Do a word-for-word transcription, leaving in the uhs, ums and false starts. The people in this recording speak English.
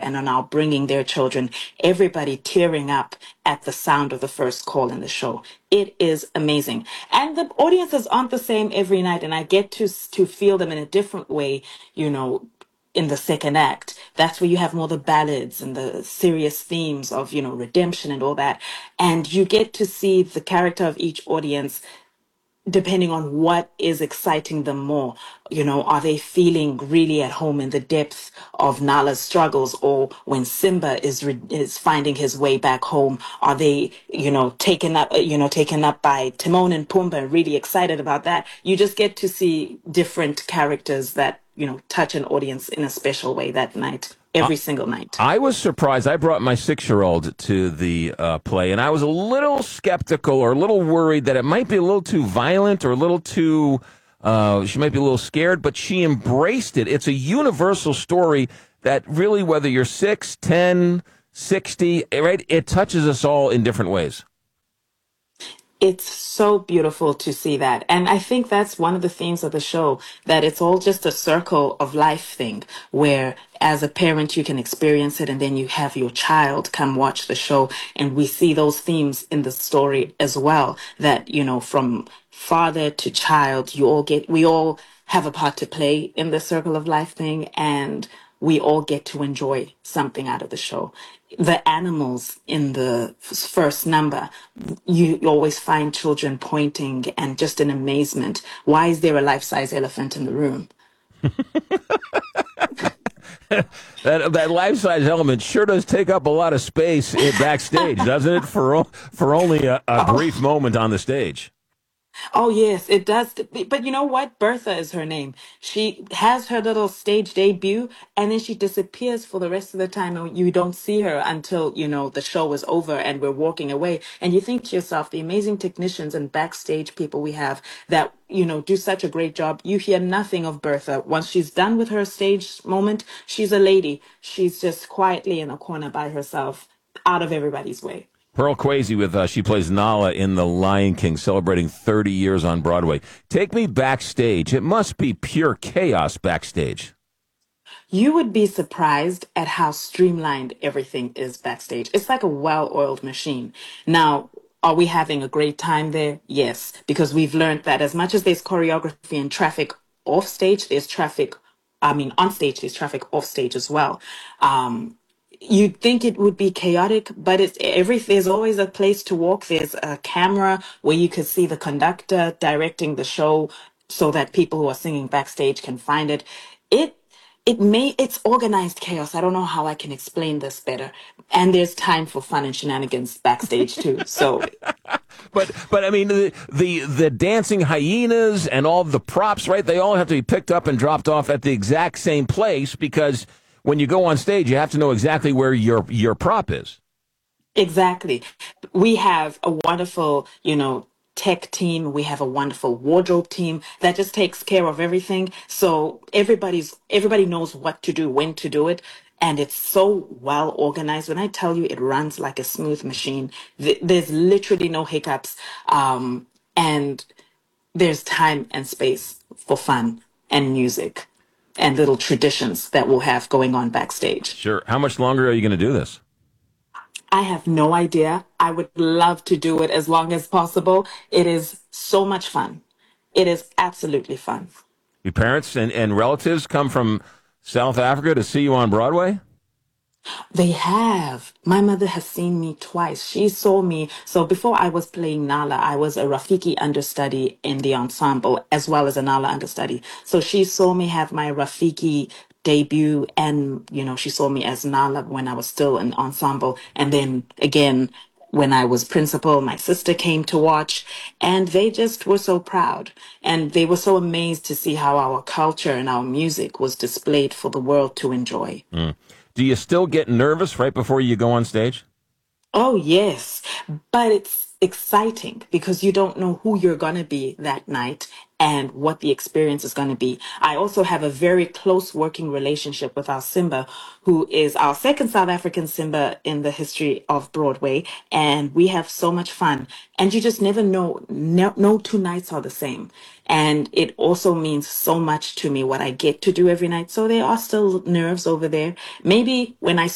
and are now bringing their children, everybody tearing up at the sound of the first call in the show. It is amazing. And the audiences aren't the same every night, and I get to to feel them in a different way, you know, in the second act. That's where you have more the ballads and the serious themes of, you know, redemption and all that. And you get to see the character of each audience depending on what is exciting them more. You know, are they feeling really at home in the depth of Nala's struggles, or when Simba is re- is finding his way back home, are they, you know, taken up, you know, taken up by Timon and Pumbaa, really excited about that? You just get to see different characters that, you know, touch an audience in a special way that night, Uh, every single night. I was surprised. I brought my six-year-old to the uh, play, and I was a little skeptical or a little worried that it might be a little too violent or a little too. Uh, she might be a little scared, but she embraced it. It's a universal story that really, whether you're six, ten, sixty, right, it touches us all in different ways. It's so beautiful to see that. And I think that's one of the themes of the show, that it's all just a circle of life thing, where as a parent, you can experience it, and then you have your child come watch the show. And we see those themes in the story as well, that, you know, from father to child, you all get, we all have a part to play in the circle of life thing. And we all get to enjoy something out of the show. The animals in the f- first number, you always find children pointing and just in amazement. Why is there a life-size elephant in the room? That that life size element sure does take up a lot of space i- backstage, doesn't it? For o- for only a, a brief moment on the stage. Oh, yes, it does. But you know what? Bertha is her name. She has her little stage debut, and then she disappears for the rest of the time. And you don't see her until, you know, the show is over and we're walking away. And you think to yourself, the amazing technicians and backstage people we have that, you know, do such a great job. You hear nothing of Bertha. Once she's done with her stage moment, she's a lady. She's just quietly in a corner by herself, out of everybody's way. Pearl Kwesi with uh, she plays Nala in The Lion King, celebrating thirty years on Broadway. Take me backstage. It must be pure chaos backstage. You would be surprised at how streamlined everything is backstage. It's like a well-oiled machine. Now, are we having a great time there? Yes, because we've learned that as much as there's choreography and traffic off stage, there's traffic, I mean, on stage, there's traffic off stage as well. Um, you'd think it would be chaotic, but it's every there's always a place to walk. There's a camera where you could see the conductor directing the show so that people who are singing backstage can find it. It it may it's organized chaos. I don't know how I can explain this better. And there's time for fun and shenanigans backstage too. So But but I mean the, the the dancing hyenas and all the props, right? They all have to be picked up and dropped off at the exact same place, because when you go on stage, you have to know exactly where your your prop is. exactly. We have a wonderful, you know, tech team. We have a wonderful wardrobe team that just takes care of everything. So everybody's everybody knows what to do, when to do it. And it's so well organized. When I tell you it runs like a smooth machine, th- there's literally no hiccups. Um, and there's time and space for fun and music and little traditions that we'll have going on backstage. Sure. How much longer are you going to do this? I have no idea. I would love to do it as long as possible. It is so much fun. It is absolutely fun. Your parents and, and relatives come from South Africa to see you on Broadway? They have. My mother has seen me twice. She saw me. So before I was playing Nala, I was a Rafiki understudy in the ensemble as well as a Nala understudy. So she saw me have my Rafiki debut, and, you know, she saw me as Nala when I was still in ensemble. And then again, when I was principal, my sister came to watch, and they just were so proud. And they were so amazed to see how our culture and our music was displayed for the world to enjoy. Mm. Do you still get nervous right before you go on stage? Oh, yes. But it's exciting because you don't know who you're going to be that night and what the experience is going to be. I also have a very close working relationship with our Simba, who is our second South African Simba in the history of Broadway. And we have so much fun. And you just never know. No, no two nights are the same. And it also means so much to me what I get to do every night. So there are still nerves over there. Maybe when I